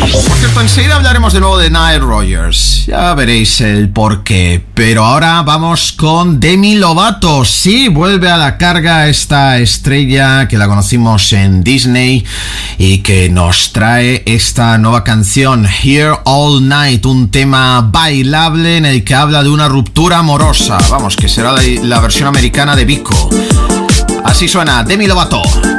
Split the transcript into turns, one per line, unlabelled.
Por cierto, enseguida hablaremos de nuevo de Nile Rodgers. Ya veréis el porqué. Pero ahora vamos con Demi Lovato. Sí, vuelve a la carga esta estrella que la conocimos en Disney y que nos trae esta nueva canción, Here All Night, un tema bailable en el que habla de una ruptura amorosa. Vamos, que será la versión americana de Vico. Así suena Demi Lovato.